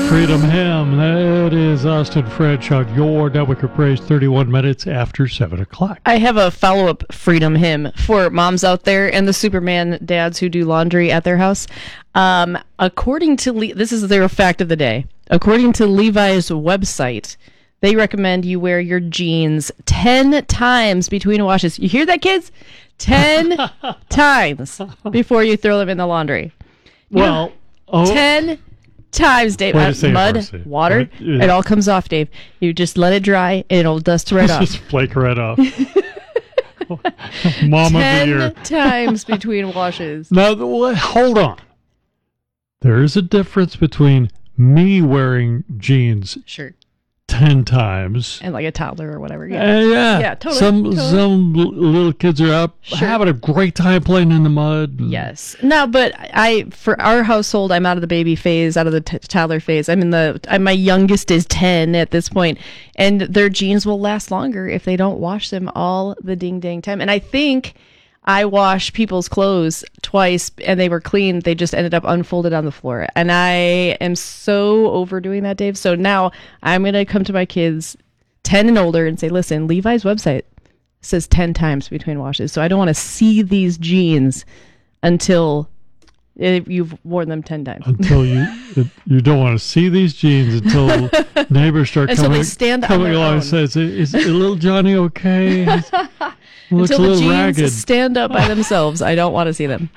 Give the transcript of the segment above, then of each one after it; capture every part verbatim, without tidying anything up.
Freedom Hymn. That is Austin French on your Network of Praise, thirty-one minutes after seven o'clock. I have a follow-up Freedom Hymn for moms out there and the Superman dads who do laundry at their house. Um, according to, Le- this is their fact of the day. According to Levi's website, they recommend you wear your jeans ten times between washes. You hear that, kids? ten times before you throw them in the laundry. You well, know, oh. ten times, Dave. Uh, mud, Marcy. water, right. yeah. It all comes off, Dave. You just let it dry, and it'll dust right off. Just flake right off. Mom ten of the year. times between washes. Now, hold on. There is a difference between me wearing jeans sure. ten times. And like a toddler or whatever. Yeah, uh, yeah. yeah totally. Some, totally. some little kids are out sure. having a great time playing in the mud. Yes. No, but I, for our household, I'm out of the baby phase, out of the t- toddler phase. I'm in the, I'm, my youngest is ten at this point, and their jeans will last longer if they don't wash them all the ding dang time. And I think I wash people's clothes twice and they were clean. They just ended up unfolded on the floor. And I am so overdoing that, Dave. So now I'm going to come to my kids ten and older and say, listen, Levi's website says ten times between washes. So I don't want to see these jeans until you've worn them ten times. Until you you don't want to see these jeans until neighbors start until coming, they stand coming along own. and says, is, is little Johnny okay? He's, looks until a the little jeans ragged. stand up by themselves. I don't want to see them.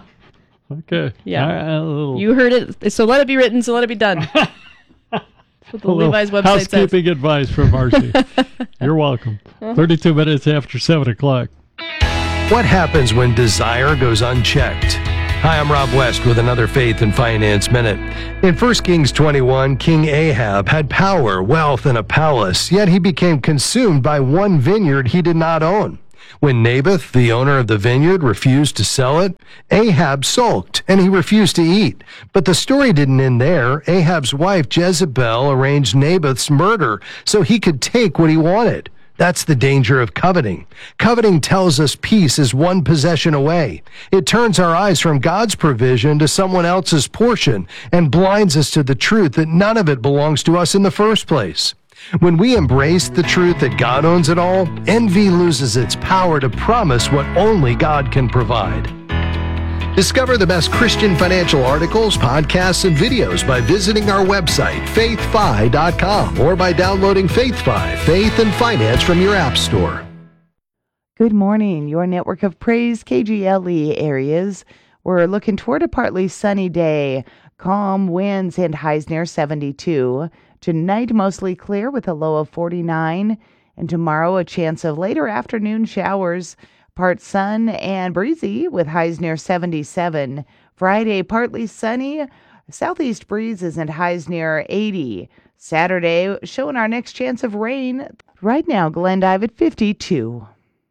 Okay. Yeah. I, I, little... You heard it. So let it be written. So let it be done. That's what the Levi's website housekeeping says. advice from Marcy. You're welcome. thirty-two minutes after seven o'clock. What happens when desire goes unchecked? Hi, I'm Rob West with another Faith and Finance Minute. In First Kings twenty-one, King Ahab had power, wealth, and a palace, yet he became consumed by one vineyard he did not own. When Naboth, the owner of the vineyard, refused to sell it, Ahab sulked, and he refused to eat. But the story didn't end there. Ahab's wife, Jezebel, arranged Naboth's murder so he could take what he wanted. That's the danger of coveting. Coveting tells us peace is one possession away. It turns our eyes from God's provision to someone else's portion and blinds us to the truth that none of it belongs to us in the first place. When we embrace the truth that God owns it all, envy loses its power to promise what only God can provide. Discover the best Christian financial articles, podcasts, and videos by visiting our website, faith fi dot com, or by downloading FaithFi, Faith and Finance, from your app store. Good morning, your network of praise K G L E areas. We're looking toward a partly sunny day, calm winds and highs near seventy-two. Tonight, mostly clear with a low of forty-nine. And tomorrow, a chance of later afternoon showers. Part sun and breezy with highs near seventy-seven. Friday, partly sunny, southeast breezes and highs near eighty. Saturday, showing our next chance of rain. Right now, Glendive at fifty-two.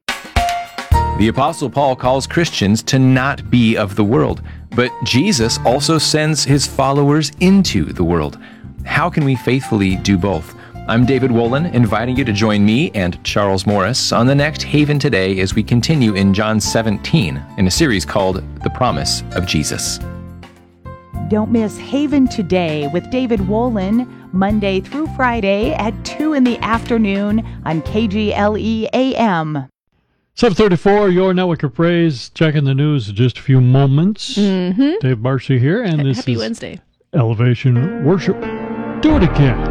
The Apostle Paul calls Christians to not be of the world, but Jesus also sends his followers into the world. How can we faithfully do both? I'm David Wolin, inviting you to join me and Charles Morris on the next Haven Today as we continue in John seventeen in a series called The Promise of Jesus. Don't miss Haven Today with David Wolin, Monday through Friday at two in the afternoon on K G L E A M. seven thirty-four, your network of praise. Checking the news in just a few moments. Mm-hmm. Dave Marcy here, and this Happy is Wednesday. Elevation Worship. Do it again.